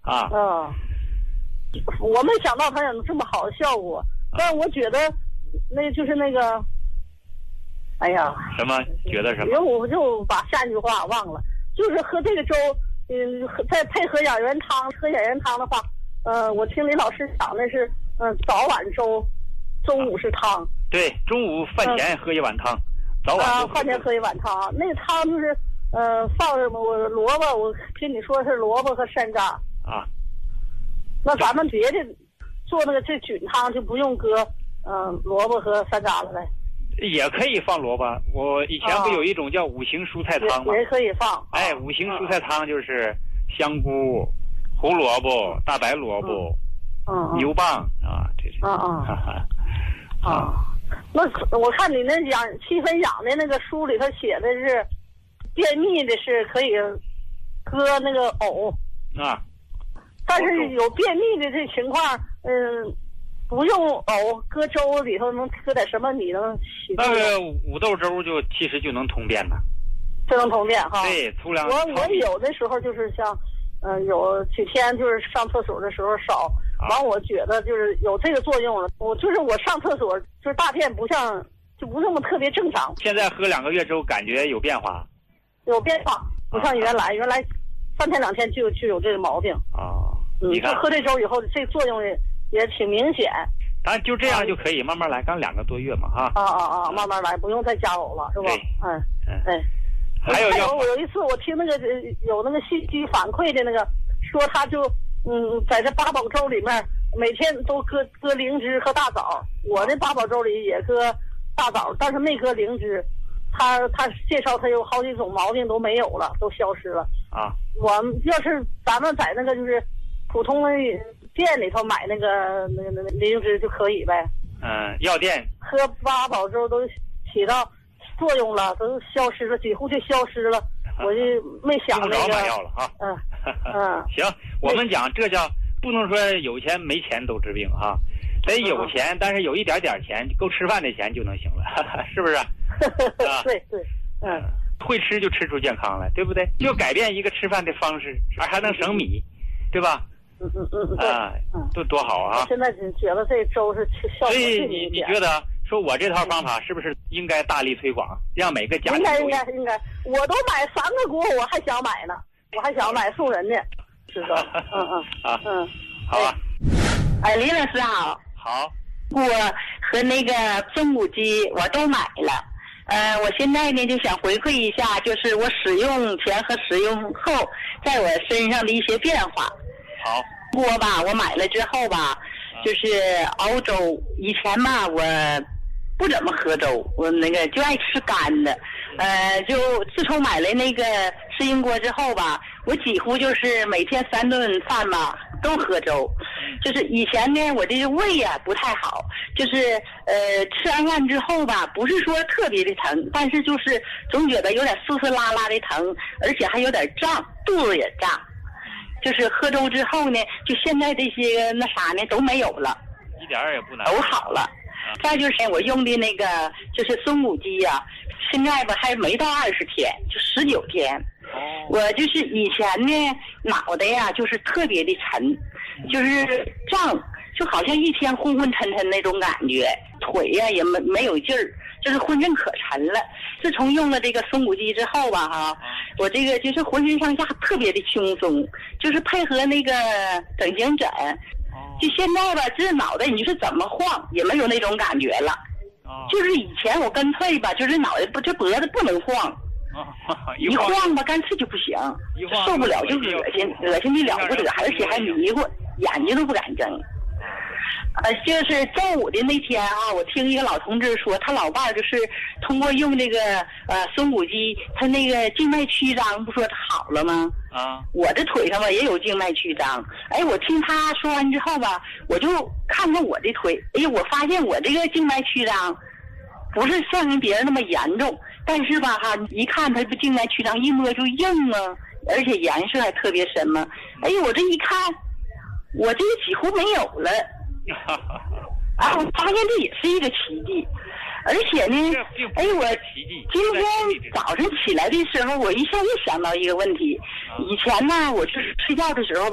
啊。 我没想到它有这么好的效果，但是我觉得那就是那个，哎呀， 什么觉得什么？ 因为我就把下一句话忘了，就是喝这个粥，再配合养元汤，喝养元汤的话，我听李老师讲的是，早晚粥，中午是汤。 对，中午饭前喝一碗汤，早晚饭前喝一碗汤。那个汤就是，放什么？我萝卜，我听你说是萝卜和山楂啊。 那咱们别的做那个这菌汤就不用搁萝卜和山楂了呗？ 也可以放萝卜。我以前不有一种叫五行蔬菜汤吗？ 也可以放。 哎，五行蔬菜汤就是香菇、胡萝卜、大白萝卜、牛蒡啊，这是。 那我看你那七分养的那个书里头写的是，便秘的是可以搁那个藕啊。 但是有便秘的这情况，不用藕，搁粥里头能搁点什么米能洗？ 那个五豆粥其实就能通便了， 就能通便哈。 对，粗粮。 我有的时候就是像，有几天就是上厕所的时候少，完我觉得就是有这个作用了。我上厕所就是大便不那么特别正常。 现在喝2个月粥感觉有变化？ 有变化，不像原来3天2天就有这个毛病啊。你看喝这粥以后，这作用也挺明显。 咱就这样就可以慢慢来，刚2个多月嘛哈。 慢慢来，不用再加藕了，是吧？ 对。还有我有一次我听那个有那个信息反馈的那个说，他就在这八宝粥里面每天都搁灵芝和大枣。我这八宝粥里也搁大枣，但是没搁灵芝。他介绍他有好几种毛病都没有了，都消失了啊。我要是咱们在那个就是普通的店里头买那个灵芝就可以呗。 药店喝八宝粥都起到作用了，都消失了，几乎就消失了。我就没想那个。 用着买药了哈。行，我们讲这叫不能说有钱没钱都治病哈，得有钱，但是有一点钱够吃饭的钱就能行了，是不是？ 对， 会吃就吃出健康来，对不对？就改变一个吃饭的方式，还能省米，对吧？多好啊！ 现在觉得这粥是效果所以你觉得说我这套方法是不是应该大力推广，让每个家庭应该，我都买3个锅，我还想买呢，我还想买送人呢，知道？ 好啊。 哎，李老师好。 好。 我和那个松骨鸡我都买了。我现在呢就想回馈一下，就是我使用前和使用后在我身上的一些变化。 好。 锅吧，我买了之后吧，就是熬粥。以前吧，我不怎么喝粥，我那个就爱吃干的。就自从买了那个适应锅之后吧，我几乎就是每天3顿饭吧都喝粥。就是以前呢，我这个胃呀不太好，就是吃完饭之后吧，不是说特别的疼，但是就是总觉得有点酥酥拉拉的疼，而且还有点胀，肚子也胀。就是喝粥之后呢，就现在这些那啥呢都没有了， 一点也不难， 都好了。再就是我用的那个就是松骨鸡呀，现在吧还没到20天，就19天。我就是以前呢脑袋呀就是特别的沉，就是胀，就好像一天昏昏沉沉那种感觉，腿呀也没有劲儿，就是浑身可沉了。自从用了这个松骨鸡之后吧哈，我这个就是浑身上下特别的轻松，就是配合那个整形枕，就现在吧这脑袋你是怎么晃也没有那种感觉了。就是以前我干脆吧就是脑袋这脖子不能晃，一晃吧干脆就不行，受不了，就恶心的了不得，而且还迷糊，眼睛都不敢睁。就是正午的那天啊，我听一个老同志说，他老伴儿就是通过用这个松骨鸡，他那个静脉曲张不说他好了吗？我这腿上吧也有静脉曲张。哎，我听他说完之后吧，我就看看我的腿，哎，我发现我这个静脉曲张不是像人别人那么严重，但是吧哈，一看他这静脉曲张一摸就硬啊，而且颜色还特别深嘛。哎，我这一看，我这个几乎没有了。我发现这也是一个奇迹，而且呢，哎，我今天早上起来的时候，我一下又想到一个问题。以前呢，我就是睡觉的时候吧。